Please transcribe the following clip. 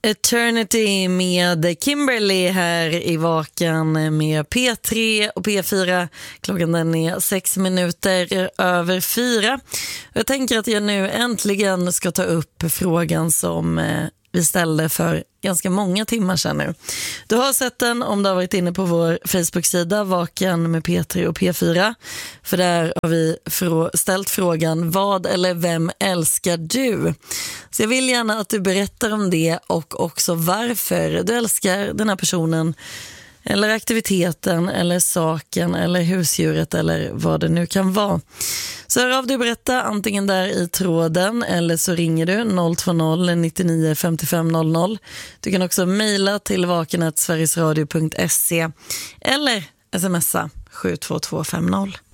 Eternity med Kimberly här i Vaken med P3 och P4. Klockan den är 6 minuter över 4. Jag tänker att jag nu äntligen ska ta upp frågan som vi ställde för ganska många timmar sedan nu. Du har sett den om du har varit inne på vår Facebook-sida Vaken med P3 och P4. För där har vi ställt frågan: vad eller vem älskar du? Så jag vill gärna att du berättar om det och också varför du älskar den här personen eller aktiviteten eller saken eller husdjuret eller vad det nu kan vara. Så hör av dig och berätta antingen där i tråden eller så ringer du 020 99 55 00. Du kan också mejla till vaken@sverigesradio.se eller smsa 72250.